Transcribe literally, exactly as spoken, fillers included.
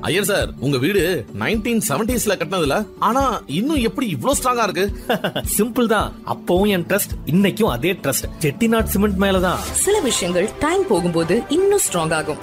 Iyer sir, உங்க வீடு nineteen செவன்டீஸ்ல கட்டினதுல ஆனா இன்னும் எப்படி இவ்ளோ ஸ்ட்ராங்கா இருக்கு? சிம்பிள் தான். அப்பவும் என் ட்ரஸ்ட், இன்னைக்கும் அதே ட்ரஸ்ட். செட்டிநாட் சிமெண்ட் மேலதான். சில விஷயங்கள் டைம் போகும்போது இன்னும் ஸ்ட்ராங் ஆகும்.